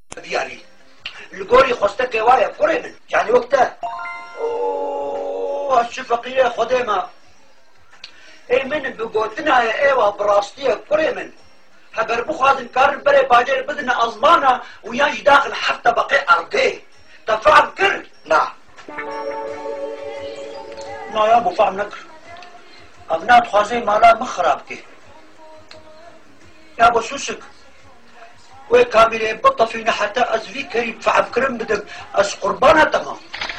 دياري القوري خستك وايا كوري من يعني وقتها اوه الشفقية خديمة اي من بقوتنا يا ايوه براستية كوري من هبر بخوازن كارن بري باجر بدنا ازمانا وياش داخل حتى بقي ارضي تفهم كر لا لا يا ابو فهم نكر ابنات خوازي مالا مخرابكي يا ابو سوسك وكامل بطة فينا حتى ازفي كريم فعب كرم بدم از قربانة تمام